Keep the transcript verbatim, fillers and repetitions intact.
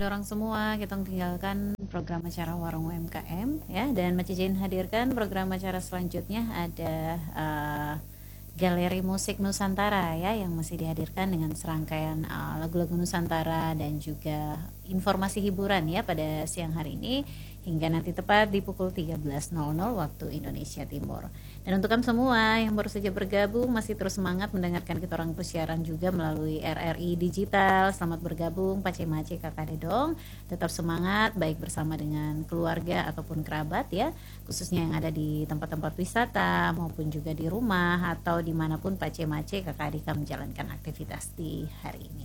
Orang semua, kita tinggalkan program acara Warung U M K M ya, dan Macicin hadirkan program acara selanjutnya ada eh, Galeri Musik Nusantara ya, yang masih dihadirkan dengan serangkaian eh, lagu-lagu Nusantara dan juga informasi hiburan ya pada siang hari ini hingga nanti tepat di pukul tiga belas nol nol waktu Indonesia Timur. Dan untuk kamu semua yang baru saja bergabung, masih terus semangat mendengarkan kita orang persiaran juga melalui R R I Digital. Selamat bergabung Pace Mace Kakak Dedong. Tetap semangat baik bersama dengan keluarga ataupun kerabat ya, khususnya yang ada di tempat-tempat wisata maupun juga di rumah atau dimanapun Pace Mace Kakak Adika menjalankan aktivitas di hari ini.